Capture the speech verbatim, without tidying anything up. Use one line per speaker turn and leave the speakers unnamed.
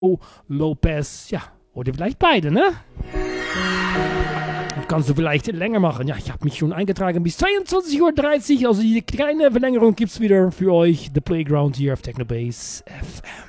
Lopez, ja, oder vielleicht beide, ne? Kannst du vielleicht länger machen. Ja, ich habe mich schon eingetragen bis zweiundzwanzig Uhr dreißig, also die kleine Verlängerung gibt's wieder für euch. The Playground hier auf Technobase F M.